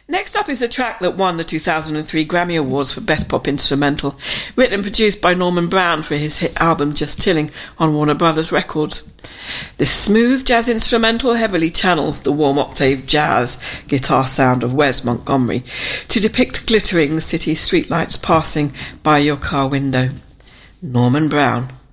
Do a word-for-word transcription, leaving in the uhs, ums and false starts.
Next up is a track that won the two thousand three Grammy Awards for Best Pop Instrumental, written and produced by Norman Brown for his hit album Just Chilling on Warner Brothers Records. This smooth jazz instrumental heavily channels the warm octave jazz guitar sound of Wes Montgomery to depict glittering city streetlights passing by your car window. Norman Brown.